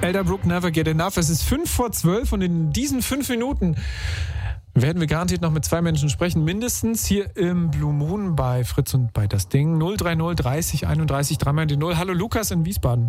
Elderbrook, Never Get Enough. Es ist 11:55 und in diesen 5 Minuten werden wir garantiert noch mit 2 Menschen sprechen, mindestens hier im Blue Moon bei Fritz und bei Das Ding. 030 30 31 3 die 0. Hallo Lukas in Wiesbaden.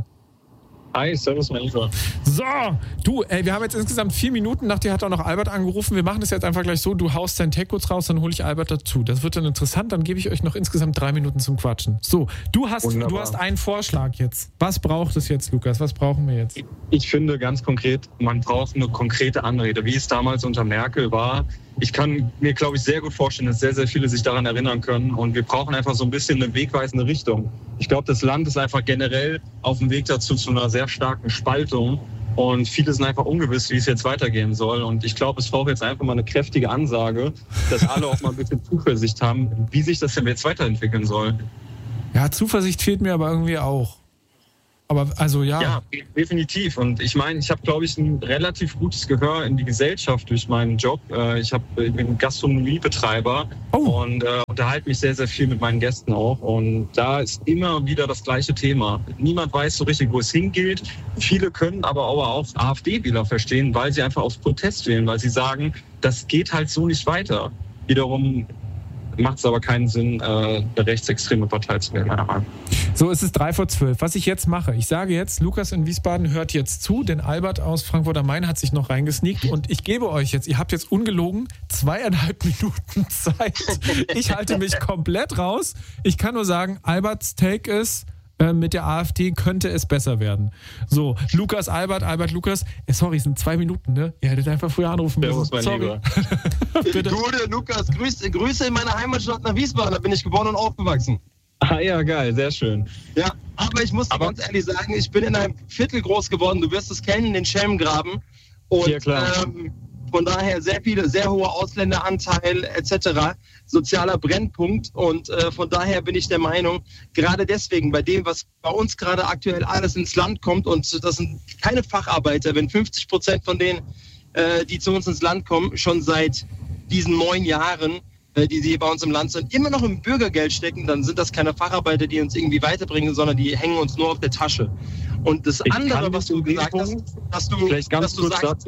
Hi, servus mein Lieber. So, du, wir haben jetzt insgesamt 4 Minuten. Nach dir hat auch noch Albert angerufen. Wir machen das jetzt einfach gleich so, du haust deinen Tag kurz raus, dann hole ich Albert dazu. Das wird dann interessant, dann gebe ich euch noch insgesamt 3 Minuten zum Quatschen. So, du hast einen Vorschlag jetzt. Was braucht es jetzt, Lukas? Was brauchen wir jetzt? Ich finde ganz konkret, man braucht eine konkrete Anrede, wie es damals unter Merkel war. Ich kann mir, glaube ich, sehr gut vorstellen, dass sehr, sehr viele sich daran erinnern können. Und wir brauchen einfach so ein bisschen eine wegweisende Richtung. Ich glaube, das Land ist einfach generell auf dem Weg dazu zu einer sehr starken Spaltung. Und viele sind einfach ungewiss, wie es jetzt weitergehen soll. Und ich glaube, es braucht jetzt einfach mal eine kräftige Ansage, dass alle auch mal ein bisschen Zuversicht haben, wie sich das denn jetzt weiterentwickeln soll. Ja, Zuversicht fehlt mir aber irgendwie auch. Aber also ja. Ja, definitiv. Und ich meine, ich habe, glaube ich, ein relativ gutes Gehör in die Gesellschaft durch meinen Job. Ich bin Gastronomiebetreiber und unterhalte mich sehr, sehr viel mit meinen Gästen auch. Und da ist immer wieder das gleiche Thema. Niemand weiß so richtig, wo es hingeht. Viele können aber auch AfD-Wähler verstehen, weil sie einfach aus Protest wählen, weil sie sagen, das geht halt so nicht weiter. Wiederum macht es aber keinen Sinn, eine rechtsextreme Partei zu wählen, meiner Meinung nach. So, es ist 11:03. Was ich jetzt mache, ich sage jetzt, Lukas in Wiesbaden hört jetzt zu, denn Albert aus Frankfurt am Main hat sich noch reingesneakt und ich gebe euch jetzt, ihr habt jetzt ungelogen 2,5 Minuten Zeit. Ich halte mich komplett raus. Ich kann nur sagen, Alberts Take ist, mit der AfD könnte es besser werden. So, Lukas, Albert, Lukas. Sorry, es sind 2 Minuten, ne? Ihr hättet einfach früher anrufen müssen. Sorry. Bitte. Gute, Lukas, Grüße in meine Heimatstadt nach Wiesbaden. Da bin ich geboren und aufgewachsen. Ah ja, geil, sehr schön. Ja, aber ich muss dir ganz ehrlich sagen, ich bin in einem Viertel groß geworden. Du wirst es kennen, den Schelmgraben. Und ja, klar. Von daher sehr hoher Ausländeranteil etc., sozialer Brennpunkt. Und von daher bin ich der Meinung, gerade deswegen, bei dem, was bei uns gerade aktuell alles ins Land kommt, und das sind keine Facharbeiter, wenn 50% von denen, die zu uns ins Land kommen, schon seit diesen 9 Jahren, die hier bei uns im Land sind, immer noch im Bürgergeld stecken, dann sind das keine Facharbeiter, die uns irgendwie weiterbringen, sondern die hängen uns nur auf der Tasche. Und das andere, was du gesagt hast, dass du sagst,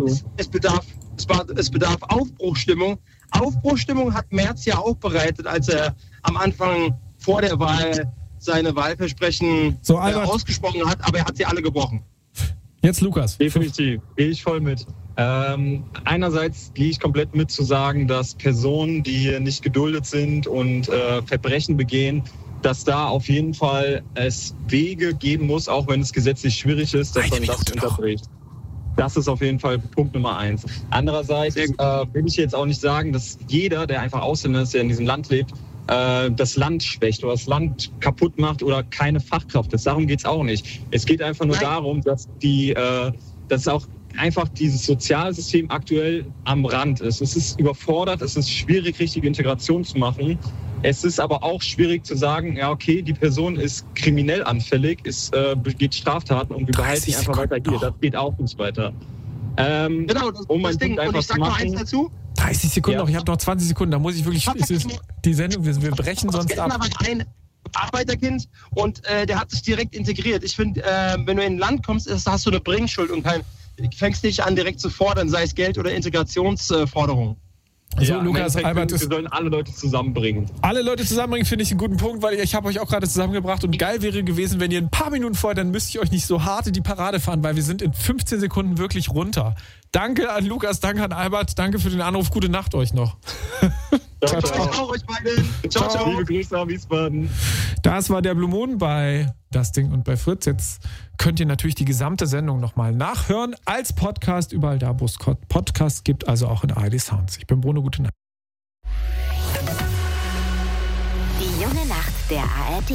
es bedarf Aufbruchstimmung. Aufbruchstimmung hat Merz ja auch bereitet, als er am Anfang vor der Wahl seine Wahlversprechen ausgesprochen hat, aber er hat sie alle gebrochen. Jetzt Lukas. Definitiv, gehe ich voll mit. Einerseits gehe ich komplett mit zu sagen, dass Personen, die hier nicht geduldet sind und Verbrechen begehen, dass da auf jeden Fall es Wege geben muss, auch wenn es gesetzlich schwierig ist, dass man das unterbricht. Das ist auf jeden Fall Punkt Nummer 1. Andererseits will ich jetzt auch nicht sagen, dass jeder, der einfach Ausländer ist, der in diesem Land lebt, das Land schwächt oder das Land kaputt macht oder keine Fachkraft ist. Darum geht es auch nicht. Es geht einfach nur darum, dass dass auch einfach dieses Sozialsystem aktuell am Rand ist. Es ist überfordert, es ist schwierig, richtige Integration zu machen. Es ist aber auch schwierig zu sagen, ja okay, die Person ist kriminell anfällig, begeht Straftaten und wir behalten ihn einfach weiter hier. Das geht auch nicht weiter. Genau, das Ding. Und ich sag noch eins dazu. 30 Sekunden noch, ich habe noch 20 Sekunden, da muss ich wirklich, die Sendung, wir brechen sonst ab. Ein Arbeiterkind und der hat sich direkt integriert. Ich finde, wenn du in ein Land kommst, hast du eine Bringschuld und fängst nicht an, direkt zu fordern, sei es Geld oder Integrationsforderungen. So, ja, Lukas, Albert, wir sollen alle Leute zusammenbringen. Alle Leute zusammenbringen finde ich einen guten Punkt, weil ich habe euch auch gerade zusammengebracht und geil wäre gewesen, wenn ihr ein paar Minuten vorher, dann müsst ihr euch nicht so hart in die Parade fahren, weil wir sind in 15 Sekunden wirklich runter. Danke an Lukas, danke an Albert, danke für den Anruf, gute Nacht euch noch. Ciao, ciao. Ciao, ciao. Liebe Grüße nach Wiesbaden. Das war der Blue Moon bei Das Ding und bei Fritz. Jetzt könnt ihr natürlich die gesamte Sendung nochmal nachhören als Podcast, überall da, wo es Podcasts gibt, also auch in ARD Sounds. Ich bin Bruno, gute Nacht. Die junge Nacht der ARD.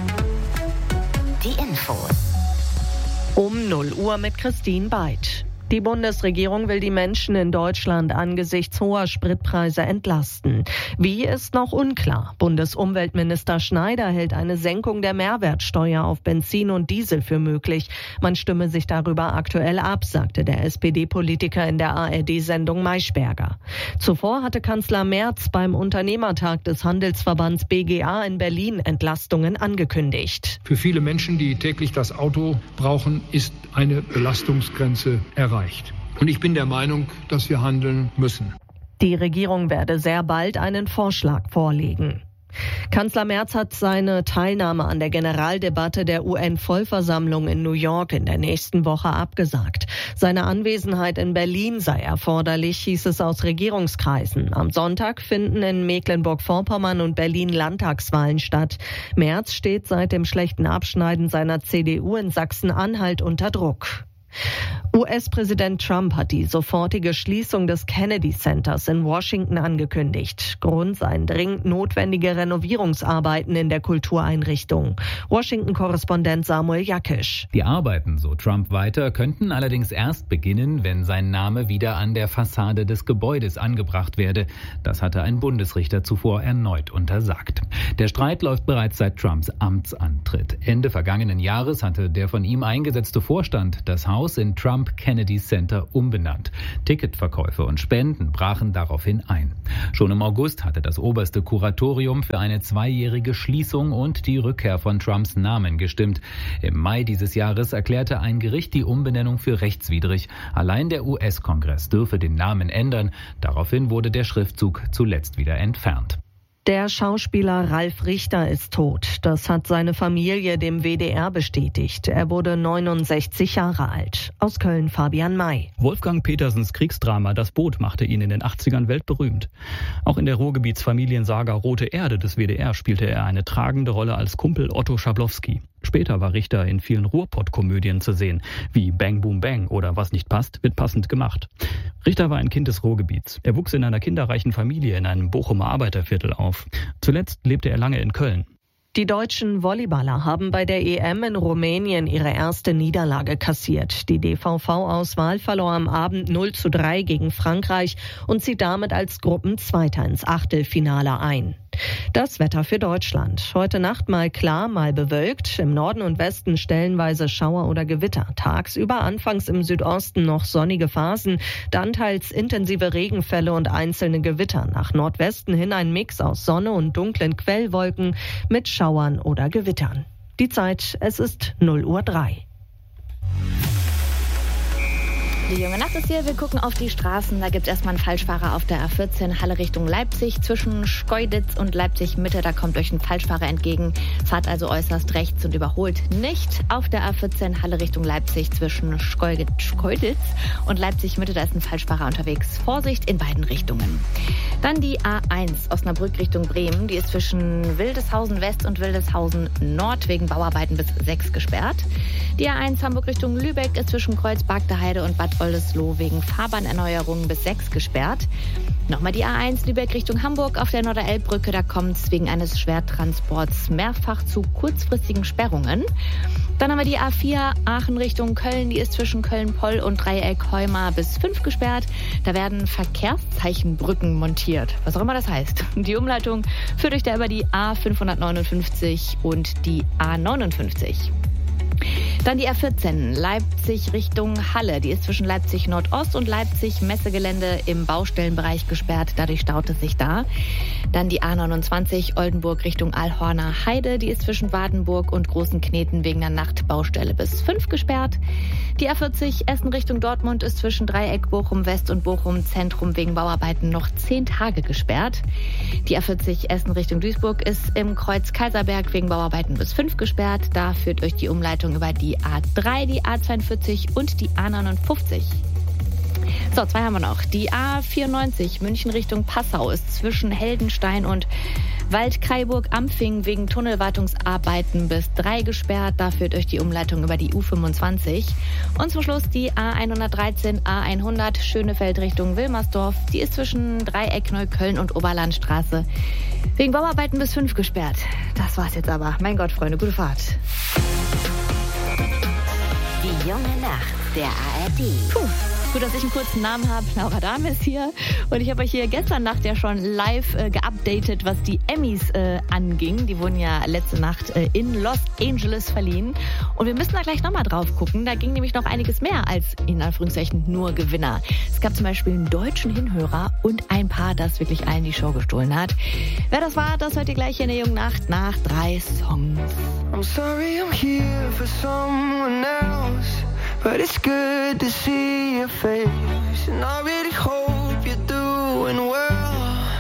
Die Infos. Um 0 Uhr mit Christine Beitsch. Die Bundesregierung will die Menschen in Deutschland angesichts hoher Spritpreise entlasten. Wie, ist noch unklar. Bundesumweltminister Schneider hält eine Senkung der Mehrwertsteuer auf Benzin und Diesel für möglich. Man stimme sich darüber aktuell ab, sagte der SPD-Politiker in der ARD-Sendung Maischberger. Zuvor hatte Kanzler Merz beim Unternehmertag des Handelsverbands BGA in Berlin Entlastungen angekündigt. Für viele Menschen, die täglich das Auto brauchen, ist eine Belastungsgrenze erreicht. Und ich bin der Meinung, dass wir handeln müssen. Die Regierung werde sehr bald einen Vorschlag vorlegen. Kanzler Merz hat seine Teilnahme an der Generaldebatte der UN-Vollversammlung in New York in der nächsten Woche abgesagt. Seine Anwesenheit in Berlin sei erforderlich, hieß es aus Regierungskreisen. Am Sonntag finden in Mecklenburg-Vorpommern und Berlin Landtagswahlen statt. Merz steht seit dem schlechten Abschneiden seiner CDU in Sachsen-Anhalt unter Druck. US-Präsident Trump hat die sofortige Schließung des Kennedy Centers in Washington angekündigt. Grund seien dringend notwendige Renovierungsarbeiten in der Kultureinrichtung. Washington-Korrespondent Samuel Jakisch. Die Arbeiten, so Trump weiter, könnten allerdings erst beginnen, wenn sein Name wieder an der Fassade des Gebäudes angebracht werde. Das hatte ein Bundesrichter zuvor erneut untersagt. Der Streit läuft bereits seit Trumps Amtsantritt. Ende vergangenen Jahres hatte der von ihm eingesetzte Vorstand das Haus in Trump Kennedy Center umbenannt. Ticketverkäufe und Spenden brachen daraufhin ein. Schon im August hatte das oberste Kuratorium für eine 2-jährige Schließung und die Rückkehr von Trumps Namen gestimmt. Im Mai dieses Jahres erklärte ein Gericht die Umbenennung für rechtswidrig. Allein der US-Kongress dürfe den Namen ändern. Daraufhin wurde der Schriftzug zuletzt wieder entfernt. Der Schauspieler Ralf Richter ist tot. Das hat seine Familie dem WDR bestätigt. Er wurde 69 Jahre alt. Aus Köln Fabian May. Wolfgang Petersens Kriegsdrama Das Boot machte ihn in den 80ern weltberühmt. Auch in der Ruhrgebietsfamiliensaga Rote Erde des WDR spielte er eine tragende Rolle als Kumpel Otto Schablowski. Später war Richter in vielen Ruhrpott-Komödien zu sehen, wie Bang Boom Bang oder Was nicht passt, wird passend gemacht. Richter war ein Kind des Ruhrgebiets. Er wuchs in einer kinderreichen Familie in einem Bochumer Arbeiterviertel auf. Zuletzt lebte er lange in Köln. Die deutschen Volleyballer haben bei der EM in Rumänien ihre erste Niederlage kassiert. Die DVV-Auswahl verlor am Abend 0:3 gegen Frankreich und zieht damit als Gruppenzweiter ins Achtelfinale ein. Das Wetter für Deutschland. Heute Nacht mal klar, mal bewölkt. Im Norden und Westen stellenweise Schauer oder Gewitter. Tagsüber anfangs im Südosten noch sonnige Phasen, dann teils intensive Regenfälle und einzelne Gewitter. Nach Nordwesten hin ein Mix aus Sonne und dunklen Quellwolken mit Schauern oder Gewittern. Die Zeit, es ist 0:03 Uhr. Die junge Nacht ist hier, wir gucken auf die Straßen. Da gibt es erstmal einen Falschfahrer auf der A14 Halle Richtung Leipzig. Zwischen Schkeuditz und Leipzig Mitte, da kommt euch ein Falschfahrer entgegen. Fahrt also äußerst rechts und überholt nicht. Auf der A14 Halle Richtung Leipzig zwischen Schkeuditz und Leipzig Mitte, da ist ein Falschfahrer unterwegs. Vorsicht in beiden Richtungen. Dann die A1 Osnabrück Richtung Bremen. Die ist zwischen Wildeshausen West und Wildeshausen Nord wegen Bauarbeiten bis 6 gesperrt. Die A1 Hamburg Richtung Lübeck ist zwischen Kreuz-Bargteheide und Bad Oldesloe wegen Fahrbahnerneuerungen bis 6 gesperrt. Nochmal die A1 Lübeck Richtung Hamburg auf der Norderelbbrücke. Da kommt es wegen eines Schwertransports mehrfach zu kurzfristigen Sperrungen. Dann haben wir die A4 Aachen Richtung Köln. Die ist zwischen Köln-Poll und Dreieck Heumar bis 5 gesperrt. Da werden Verkehrszeichenbrücken montiert. Was auch immer das heißt. Die Umleitung führt euch da über die A559 und die A59. Dann die A14 Leipzig Richtung Halle. Die ist zwischen Leipzig Nordost und Leipzig Messegelände im Baustellenbereich gesperrt. Dadurch staut es sich da. Dann die A29 Oldenburg Richtung Alhorner Heide. Die ist zwischen Wadenburg und Großen Kneten wegen der Nachtbaustelle bis 5 gesperrt. Die A40 Essen Richtung Dortmund ist zwischen Dreieck Bochum West und Bochum Zentrum wegen Bauarbeiten noch 10 Tage gesperrt. Die A40 Essen Richtung Duisburg ist im Kreuz Kaiserberg wegen Bauarbeiten bis 5 gesperrt. Da führt euch die Umleitung über die A3, die A42 und die A59. So, 2 haben wir noch. Die A94 München Richtung Passau ist zwischen Heldenstein und Waldkraiburg-Ampfing wegen Tunnelwartungsarbeiten bis 3 gesperrt. Da führt euch die Umleitung über die U25. Und zum Schluss die A113, A100 Schönefeld Richtung Wilmersdorf. Die ist zwischen Dreieck Neukölln und Oberlandstraße wegen Bauarbeiten bis 5 gesperrt. Das war's jetzt aber. Mein Gott, Freunde, gute Fahrt. Die junge Nacht der ARD. Puh. Gut, dass ich einen kurzen Namen habe. Laura Dahm ist hier. Und ich habe euch hier gestern Nacht ja schon live geupdatet, was die Emmys anging. Die wurden ja letzte Nacht in Los Angeles verliehen. Und wir müssen da gleich nochmal drauf gucken. Da ging nämlich noch einiges mehr als in Anführungszeichen nur Gewinner. Es gab zum Beispiel einen deutschen Hinhörer und ein Paar, das wirklich allen die Show gestohlen hat. Wer das war, das hört ihr gleich hier in der Jungen Nacht nach 3 Songs. I'm sorry I'm here for someone else, but it's good to see your face.